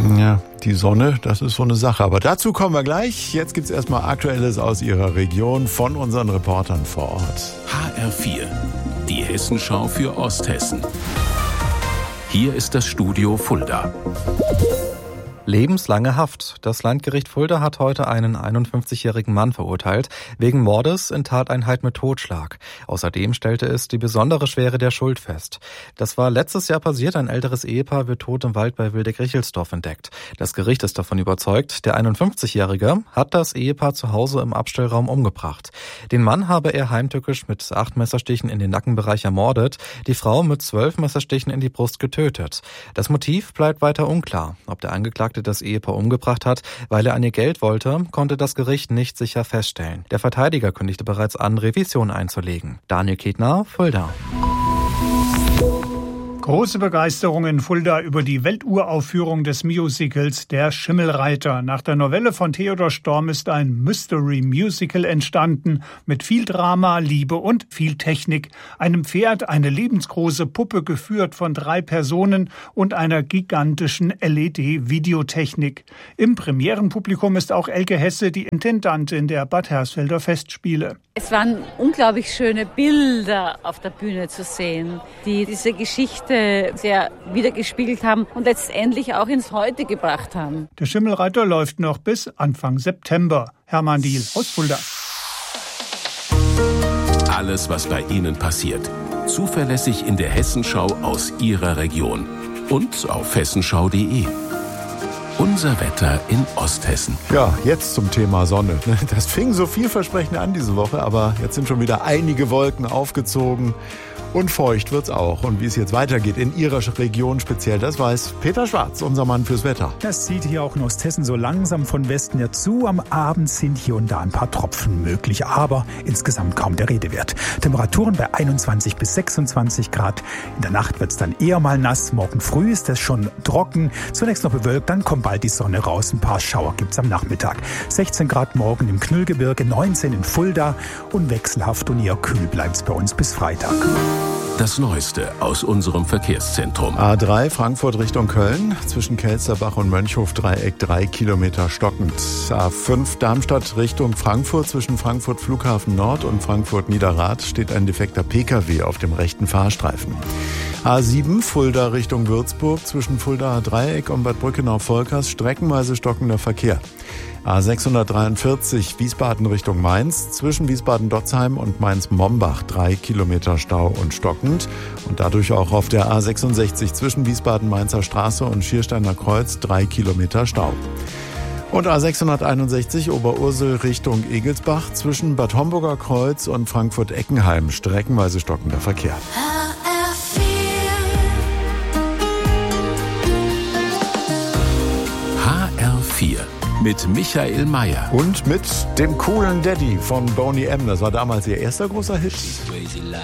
Ja, die Sonne, das ist so eine Sache. Aber dazu kommen wir gleich. Jetzt gibt's erstmal Aktuelles aus Ihrer Region von unseren Reportern vor Ort. HR4, die Hessenschau für Osthessen. Hier ist das Studio Fulda. Lebenslange Haft. Das Landgericht Fulda hat heute einen 51-jährigen Mann verurteilt, wegen Mordes in Tateinheit mit Totschlag. Außerdem stellte es die besondere Schwere der Schuld fest. Das war letztes Jahr passiert. Ein älteres Ehepaar wird tot im Wald bei Wildeck-Richelsdorf entdeckt. Das Gericht ist davon überzeugt, der 51-Jährige hat das Ehepaar zu Hause im Abstellraum umgebracht. Den Mann habe er heimtückisch mit 8 Messerstichen in den Nackenbereich ermordet, die Frau mit 12 Messerstichen in die Brust getötet. Das Motiv bleibt weiter unklar. Ob der Angeklagte das Ehepaar umgebracht hat, weil er an ihr Geld wollte, konnte das Gericht nicht sicher feststellen. Der Verteidiger kündigte bereits an, Revision einzulegen. Daniel Ketner, Fulda. Große Begeisterung in Fulda über die Welturaufführung des Musicals Der Schimmelreiter. Nach der Novelle von Theodor Storm ist ein Mystery-Musical entstanden mit viel Drama, Liebe und viel Technik. Einem Pferd, eine lebensgroße Puppe geführt von 3 Personen und einer gigantischen LED-Videotechnik. Im Premierenpublikum ist auch Elke Hesse, die Intendantin der Bad Hersfelder Festspiele. Es waren unglaublich schöne Bilder auf der Bühne zu sehen, die diese Geschichte sehr wiedergespiegelt haben und letztendlich auch ins Heute gebracht haben. Der Schimmelreiter läuft noch bis Anfang September. Hermann Diehl aus Fulda. Alles, was bei Ihnen passiert. Zuverlässig in der Hessenschau aus Ihrer Region. Und auf hessenschau.de. Unser Wetter in Osthessen. Ja, jetzt zum Thema Sonne. Das fing so vielversprechend an diese Woche, aber jetzt sind schon wieder einige Wolken aufgezogen. Und feucht wird's auch. Und wie es jetzt weitergeht in Ihrer Region speziell, das weiß Peter Schwarz, unser Mann fürs Wetter. Das zieht hier auch in Osthessen so langsam von Westen her zu. Am Abend sind hier und da ein paar Tropfen möglich, aber insgesamt kaum der Rede wert. Temperaturen bei 21 bis 26 Grad. In der Nacht wird's dann eher mal nass. Morgen früh ist es schon trocken. Zunächst noch bewölkt, dann kommt bald die Sonne raus. Ein paar Schauer gibt's am Nachmittag. 16 Grad morgen im Knüllgebirge, 19 in Fulda und wechselhaft und eher kühl bleibt's bei uns bis Freitag. Das Neueste aus unserem Verkehrszentrum. A3 Frankfurt Richtung Köln, zwischen Kelsterbach und Mönchhof-Dreieck 3 Kilometer stockend. A5 Darmstadt Richtung Frankfurt, zwischen Frankfurt Flughafen Nord und Frankfurt Niederrad steht ein defekter Pkw auf dem rechten Fahrstreifen. A7 Fulda Richtung Würzburg, zwischen Fuldaer Dreieck und Bad Brückenau-Volkers streckenweise stockender Verkehr. A643 Wiesbaden Richtung Mainz, zwischen Wiesbaden-Dotzheim und Mainz-Mombach 3 Kilometer Stau und stockend. Und dadurch auch auf der A66 zwischen Wiesbaden-Mainzer Straße und Schiersteiner Kreuz 3 Kilometer Stau. Und A661 Oberursel Richtung Egelsbach, zwischen Bad Homburger Kreuz und Frankfurt-Eckenheim streckenweise stockender Verkehr. HR4 mit Michael Mayer. Und mit dem coolen Daddy von Boney M. Das war damals ihr erster großer Hit. Crazy life.